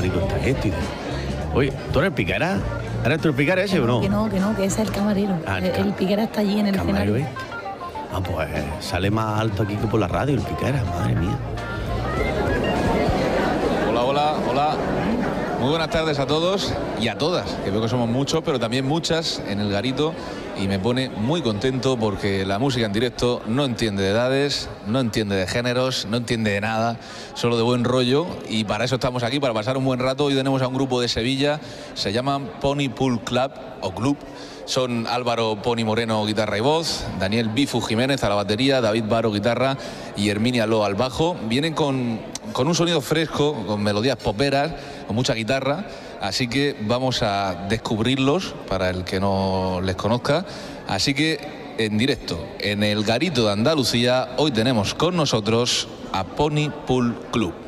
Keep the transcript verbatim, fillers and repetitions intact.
bonito está esto. Y de... Oye, ¿tú eres Piquera? ¿Eres tú el Piquera ese o no? Que no, que no, que ese es el camarero. Ah, el el, ca- el Piquera está allí en el Camarero, escenario. ¿eh? Ah, pues sale más alto aquí que por la radio el Piquera, madre mía. Hola, hola, hola. Muy buenas tardes a todos y a todas, que veo que somos muchos, pero también muchas en el garito, y me pone muy contento porque la música en directo no entiende de edades, no entiende de géneros, no entiende de nada, solo de buen rollo, y para eso estamos aquí, para pasar un buen rato. Hoy tenemos a un grupo de Sevilla, se llaman Pony Pool Club o Club. Son Álvaro Pony Moreno, guitarra y voz, Daniel Bifu Jiménez a la batería, David Baro, guitarra, y Herminia Lo al bajo. Vienen con, con un sonido fresco, con melodías poperas, con mucha guitarra, así que vamos a descubrirlos para el que no les conozca. Así que en directo, en el Garito de Andalucía, hoy tenemos con nosotros a Pony Pool Club.